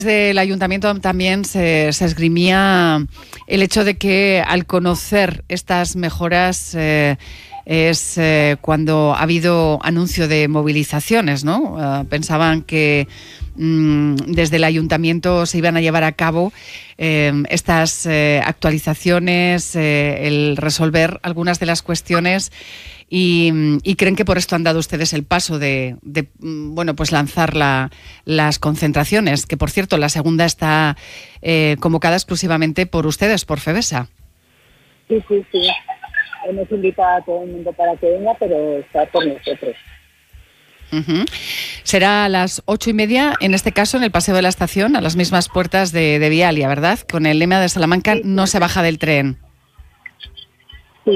Desde el ayuntamiento también se esgrimía el hecho de que al conocer estas mejoras es cuando ha habido anuncio de movilizaciones, ¿no? Pensaban que desde el ayuntamiento se iban a llevar a cabo estas actualizaciones, el resolver algunas de las cuestiones y creen que por esto han dado ustedes el paso de pues lanzar las concentraciones, que por cierto la segunda está convocada exclusivamente por ustedes, por FEBESA. Sí. Hemos invitado a todo el mundo para que venga, pero está por nosotros. Uh-huh. Será a las 8:30, en este caso en el Paseo de la Estación, a las mismas puertas de Vialia, ¿verdad? Con el lema de Salamanca, no se baja del tren. Sí.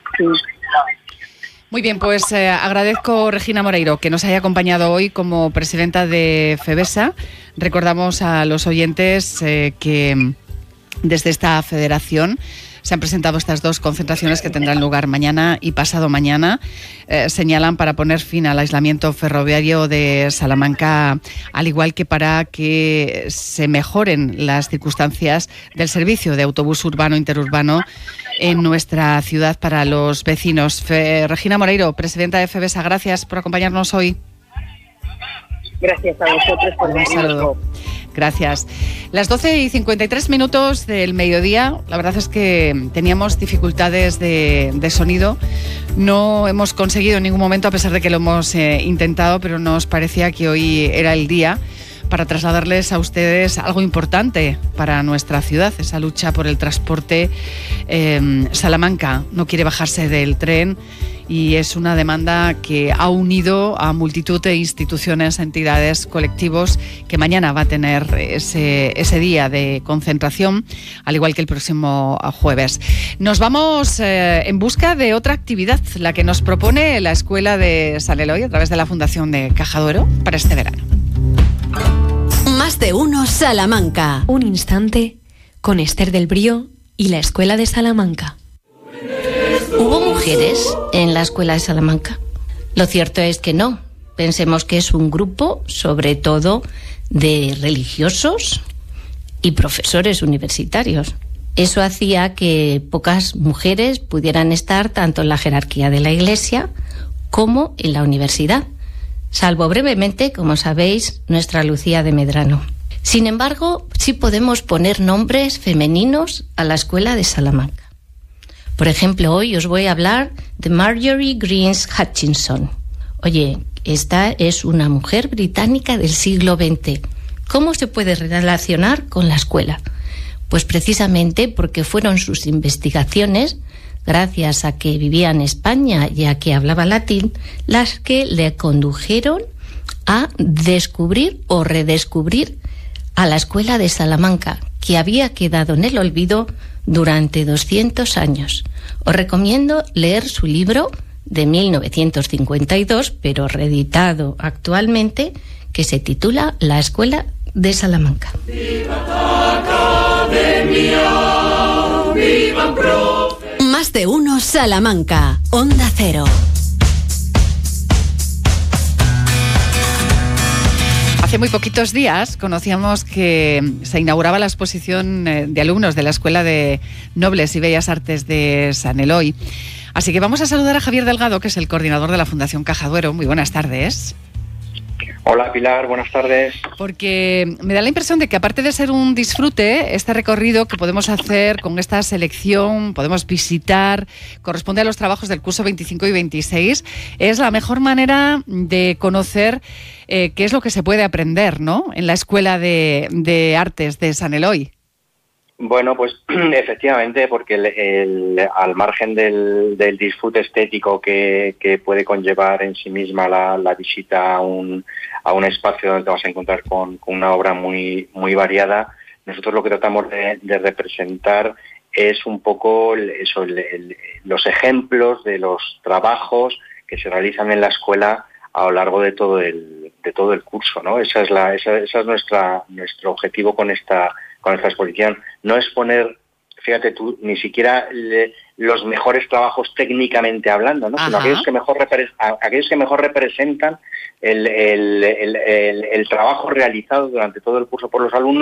Muy bien, pues agradezco, Regina Moreiro, que nos haya acompañado hoy como presidenta de FEBESA. Recordamos a los oyentes que desde esta federación se han presentado estas dos concentraciones que tendrán lugar mañana y pasado mañana. Señalan para poner fin al aislamiento ferroviario de Salamanca, al igual que para que se mejoren las circunstancias del servicio de autobús urbano interurbano en nuestra ciudad para los vecinos. Regina Moreiro, presidenta de FEBESA, gracias por acompañarnos hoy. Gracias a vosotros por venir. Un saludo. Gracias. Las 12:53 del mediodía, la verdad es que teníamos dificultades de sonido. No hemos conseguido en ningún momento, a pesar de que lo hemos intentado, pero nos parecía que hoy era el día para trasladarles a ustedes algo importante para nuestra ciudad, esa lucha por el transporte. Salamanca no quiere bajarse del tren y es una demanda que ha unido a multitud de instituciones, entidades, colectivos, que mañana va a tener ese día de concentración, al igual que el próximo jueves. Nos vamos en busca de otra actividad, la que nos propone la Escuela de San Eloy a través de la Fundación de Caja Duero para este verano. Más de uno Salamanca. Un instante con Esther del Brío y la Escuela de Salamanca. ¿Hubo mujeres en la Escuela de Salamanca? Lo cierto es que no. Pensemos que es un grupo, sobre todo, de religiosos y profesores universitarios. Eso hacía que pocas mujeres pudieran estar tanto en la jerarquía de la Iglesia como en la universidad, salvo brevemente, como sabéis, nuestra Lucía de Medrano. Sin embargo, sí podemos poner nombres femeninos a la Escuela de Salamanca. Por ejemplo, hoy os voy a hablar de Marjorie Greene Hutchinson. Oye, esta es una mujer británica del siglo XX. ¿Cómo se puede relacionar con la escuela? Pues precisamente porque fueron sus investigaciones, gracias a que vivía en España y a que hablaba latín, las que le condujeron a descubrir o redescubrir a la Escuela de Salamanca, que había quedado en el olvido durante 200 años. Os recomiendo leer su libro de 1952, pero reeditado actualmente, que se titula La Escuela de Salamanca. Más de uno Salamanca. Onda Cero. Hace muy poquitos días conocíamos que se inauguraba la exposición de alumnos de la Escuela de Nobles y Bellas Artes de San Eloy. Así que vamos a saludar a Javier Delgado, que es el coordinador de la Fundación Caja Duero. Muy buenas tardes. Hola Pilar, buenas tardes. Porque me da la impresión de que aparte de ser un disfrute, este recorrido que podemos hacer con esta selección, podemos visitar, corresponde a los trabajos del curso 25 y 26, es la mejor manera de conocer qué es lo que se puede aprender, ¿no?, en la Escuela de Artes de San Eloy. Bueno, pues efectivamente, porque al margen del disfrute estético que puede conllevar en sí misma la visita a un espacio donde te vas a encontrar con una obra muy variada, nosotros lo que tratamos de representar es un poco los ejemplos de los trabajos que se realizan en la escuela a lo largo de todo el curso, ¿no? Esa es nuestro objetivo con esta exposición. No es poner, fíjate tú, ni siquiera los mejores trabajos técnicamente hablando, ¿no?, sino aquellos que mejor representan el trabajo realizado durante todo el curso por los alumnos.